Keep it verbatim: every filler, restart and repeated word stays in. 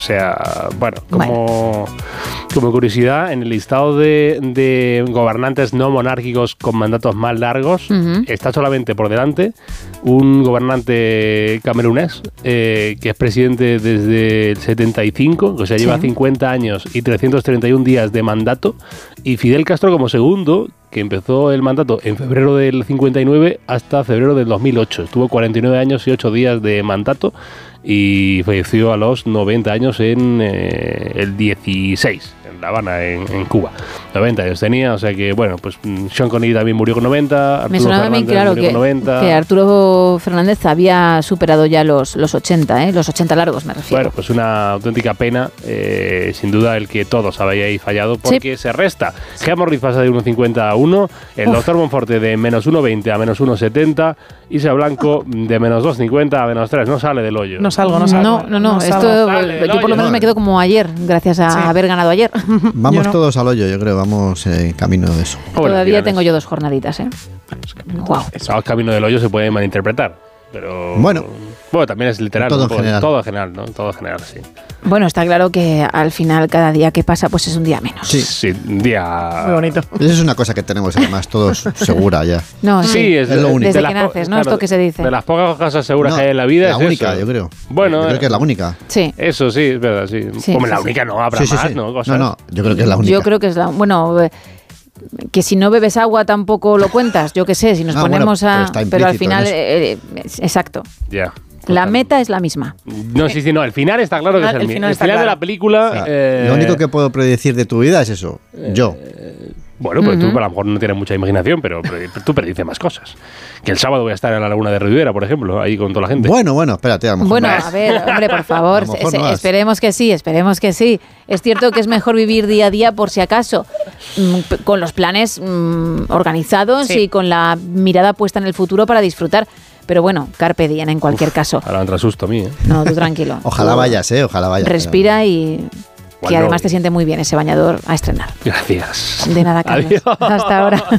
O sea, bueno, como, bueno. como curiosidad, en el listado de, de gobernantes no monárquicos con mandatos más largos, uh-huh. está solamente por delante un gobernante camerunés eh, que es presidente desde el setenta y cinco, o sea, lleva sí. cincuenta años y trescientos treinta y un días de mandato, y Fidel Castro como segundo, que empezó el mandato en febrero del cincuenta y nueve hasta febrero del dos mil ocho. Estuvo cuarenta y nueve años y ocho días de mandato y falleció a los noventa años en eh, el dieciséis, en La Habana, en, en Cuba. noventa años tenía, o sea que, bueno, pues Sean Connery también murió con noventa, Arturo Me sonaba Fernández bien claro murió que, con noventa. Que Arturo Fernández había superado ya los, los ochenta, ¿eh? Los ochenta largos, me refiero. Bueno, pues una auténtica pena, eh, sin duda, el que todos habíais fallado, porque sí. se resta. Gea Morris pasa de uno cincuenta a uno, el Uf. doctor Monforte de menos uno veinte a menos uno setenta, Isa Blanco de menos dos cincuenta a menos tres, no sale del hoyo. No salgo, no salgo. No, no, no, no esto sale yo por lo menos no. me quedo como ayer, gracias a sí. haber ganado ayer. Vamos no. todos al hoyo, yo creo, vamos en camino de eso. Todavía bueno, tengo yo dos jornaditas, ¿eh? Wow. Eso, camino del hoyo se puede malinterpretar, pero... Bueno. Bueno, también es literal. Todo ¿no? en general. Todo en general, ¿no? Todo en general, sí. Bueno, está claro que al final cada día que pasa pues es un día menos. Sí, sí un día... Muy bonito. Eso es una cosa que tenemos además todos segura ya. No, sí, sí es, es lo único. Desde que naces, ¿no? Claro, esto que se dice. De las pocas cosas seguras no, que hay en la vida la es única, eso. yo creo. Bueno, yo creo que es la única. Sí. Eso sí, es verdad, sí. sí Como sí, la sí. única no habrá sí, sí, más, sí. ¿no? Cosas. No, no, yo creo que es la única. Yo creo que es la... Bueno... Que si no bebes agua tampoco lo cuentas, yo qué sé, si nos ah, ponemos bueno, a... pero, pero al final, eh, eh, exacto. Ya. Yeah. La meta es la misma. No, sí, sí, no. El final está claro que es el, el final, final, el final claro. de la película. O sea, eh, lo único que puedo predecir de tu vida es eso. Yo. Eh, bueno, pues uh-huh. tú a lo mejor no tienes mucha imaginación, pero, pero tú predices más cosas. Que el sábado voy a estar en la Laguna de Ribera, por ejemplo, ahí con toda la gente. Bueno, bueno, espérate. A lo mejor bueno, no a ver, hombre, por favor, no es, esperemos que sí, esperemos que sí. Es cierto que es mejor vivir día a día por si acaso, con los planes mmm, organizados sí. y con la mirada puesta en el futuro para disfrutar. Pero bueno, carpe diem en cualquier Uf, caso. Ahora me entra susto a mí, ¿eh? No, tú tranquilo. Ojalá tú vayas, ¿eh? Ojalá vayas. Respira pero... y... Bueno, que además te siente muy bien ese bañador a estrenar. Gracias. De nada, Carlos. Adiós. Hasta ahora.